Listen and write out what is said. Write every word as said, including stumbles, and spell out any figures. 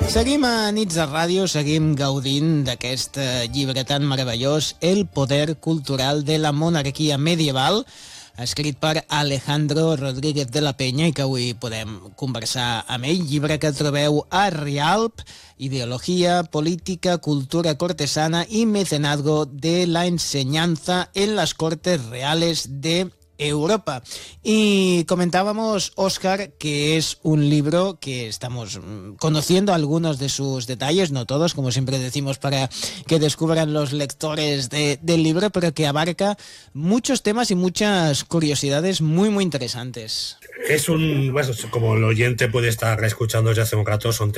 Seguim a Nits de Ràdio, seguim gaudint d'aquest llibre tan meravellós, El poder cultural de la monarquia medieval, escrit per Alejandro Rodríguez de la Peña i que avui podem conversar amb ell. Llibre que trobeu a Rialp, Ideología, Política, Cultura Cortesana y Mecenazgo de la Enseñanza en las Cortes Reales de Europa. Y comentábamos, Óscar, que es un libro que estamos conociendo algunos de sus detalles, no todos, como siempre decimos, para que descubran los lectores de, del libro, pero que abarca muchos temas y muchas curiosidades muy, muy interesantes. Es un, bueno, como el oyente puede estar escuchando desde hace un rato, son